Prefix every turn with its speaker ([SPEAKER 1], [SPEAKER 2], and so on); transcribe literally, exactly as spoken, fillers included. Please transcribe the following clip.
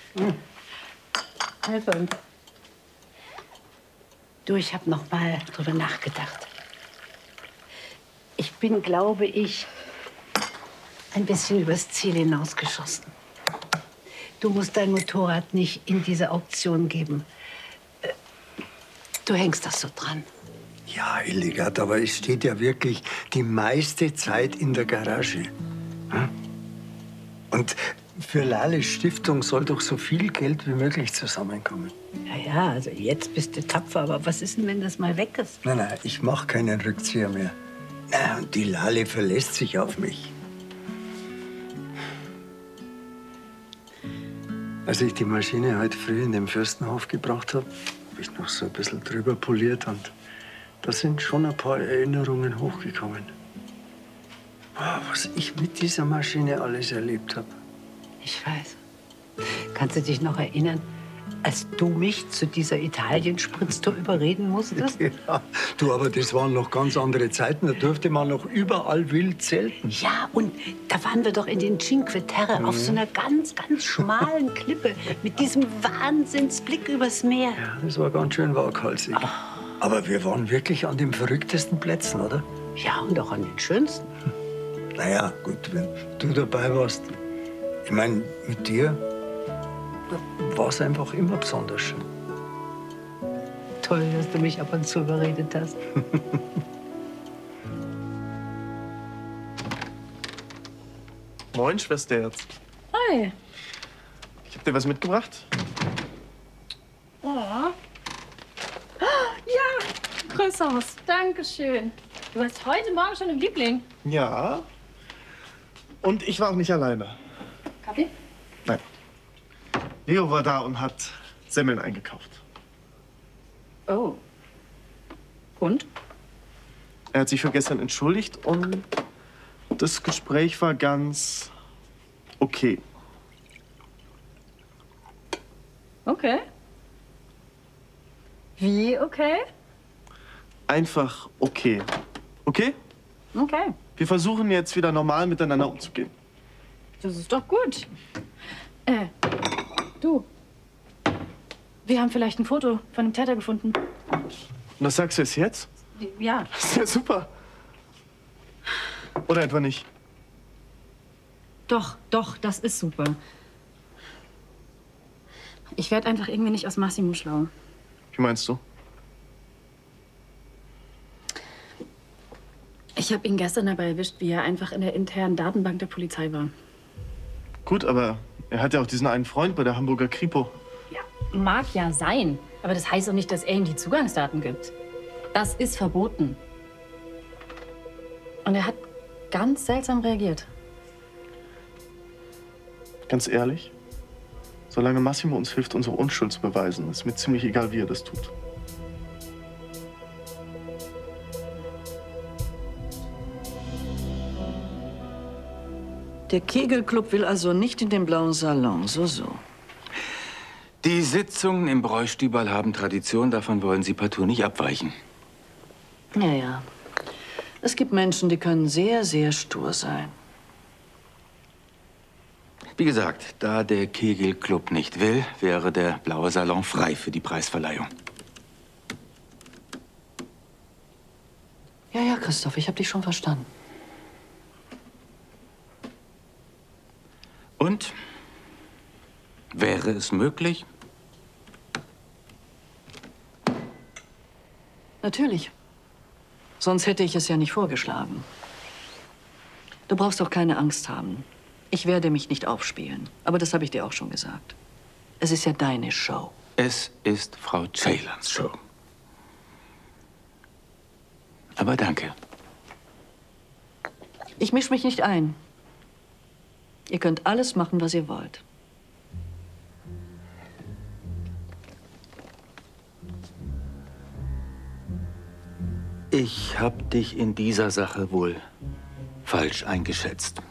[SPEAKER 1] Hm. Also, du, ich habe noch mal drüber nachgedacht. Ich bin, glaube ich, ein bisschen übers Ziel hinausgeschossen. Du musst dein Motorrad nicht in diese Auktion geben. Du hängst das so dran.
[SPEAKER 2] Ja, Hildegard, aber es steht ja wirklich die meiste Zeit in der Garage. Und für Lales Stiftung soll doch so viel Geld wie möglich zusammenkommen.
[SPEAKER 1] Ja, ja, also jetzt bist du tapfer, aber was ist denn, wenn das mal weg ist?
[SPEAKER 2] Nein, nein, ich mache keinen Rückzieher mehr. Na, und die Lale verlässt sich auf mich. Als ich die Maschine heute früh in den Fürstenhof gebracht habe, habe ich noch so ein bisschen drüber poliert und da sind schon ein paar Erinnerungen hochgekommen. Wow, was ich mit dieser Maschine alles erlebt habe.
[SPEAKER 1] Ich weiß. Kannst du dich noch erinnern, als du mich zu dieser Italien-Spritztour überreden musstest?
[SPEAKER 2] Ja, du, aber das waren noch ganz andere Zeiten. Da durfte man noch überall wild zelten.
[SPEAKER 1] Ja, und da waren wir doch in den Cinque Terre mhm. auf so einer ganz, ganz schmalen Klippe mit diesem Wahnsinnsblick übers Meer.
[SPEAKER 2] Ja, das war ganz schön waghalsig. Oh. Aber wir waren wirklich an den verrücktesten Plätzen, oder?
[SPEAKER 1] Ja, und auch an den schönsten.
[SPEAKER 2] Naja, gut, wenn du dabei warst. Ich meine, mit dir war es einfach immer besonders schön.
[SPEAKER 1] Toll, dass du mich ab und zu überredet hast.
[SPEAKER 3] Moin, Schwesterherz.
[SPEAKER 4] Hi.
[SPEAKER 3] Ich hab dir was mitgebracht.
[SPEAKER 4] Oh. Ja, Grüßhaus. Dankeschön. Du warst heute Morgen schon im Liebling.
[SPEAKER 3] Ja. Und ich war auch nicht alleine.
[SPEAKER 4] Kaffee?
[SPEAKER 3] Nein. Leo war da und hat Semmeln eingekauft.
[SPEAKER 4] Oh. Und?
[SPEAKER 3] Er hat sich für gestern entschuldigt und das Gespräch war ganz okay.
[SPEAKER 4] Okay. Wie okay?
[SPEAKER 3] Einfach okay. Okay?
[SPEAKER 4] Okay.
[SPEAKER 3] Wir versuchen jetzt wieder normal miteinander umzugehen.
[SPEAKER 4] Das ist doch gut. Äh, du. Wir haben vielleicht ein Foto von dem Täter gefunden.
[SPEAKER 3] Und das sagst du es jetzt?
[SPEAKER 4] Ja.
[SPEAKER 3] Das ist ja super. Oder etwa nicht?
[SPEAKER 4] Doch, doch, das ist super. Ich werde einfach irgendwie nicht aus Massimo schlau.
[SPEAKER 3] Wie meinst du?
[SPEAKER 4] Ich habe ihn gestern dabei erwischt, wie er einfach in der internen Datenbank der Polizei war.
[SPEAKER 3] Gut, aber er hat ja auch diesen einen Freund bei der Hamburger Kripo.
[SPEAKER 4] Ja, mag ja sein. Aber das heißt doch nicht, dass er ihm die Zugangsdaten gibt. Das ist verboten. Und er hat ganz seltsam reagiert.
[SPEAKER 3] Ganz ehrlich? Solange Massimo uns hilft, unsere Unschuld zu beweisen, ist mir ziemlich egal, wie er das tut.
[SPEAKER 5] Der Kegelclub will also nicht in den blauen Salon, so, so.
[SPEAKER 6] Die Sitzungen im Bräustüberl haben Tradition, davon wollen Sie partout nicht abweichen.
[SPEAKER 5] Ja, ja. Es gibt Menschen, die können sehr, sehr stur sein.
[SPEAKER 6] Wie gesagt, da der Kegelclub nicht will, wäre der blaue Salon frei für die Preisverleihung.
[SPEAKER 5] Ja, ja, Christoph, ich habe dich schon verstanden.
[SPEAKER 6] Und? Wäre es möglich?
[SPEAKER 5] Natürlich. Sonst hätte ich es ja nicht vorgeschlagen. Du brauchst doch keine Angst haben. Ich werde mich nicht aufspielen. Aber das habe ich dir auch schon gesagt. Es ist ja deine Show.
[SPEAKER 6] Es ist Frau Ceylans Show. Aber danke.
[SPEAKER 5] Ich mische mich nicht ein. Ihr könnt alles machen, was ihr wollt.
[SPEAKER 6] Ich habe dich in dieser Sache wohl falsch eingeschätzt.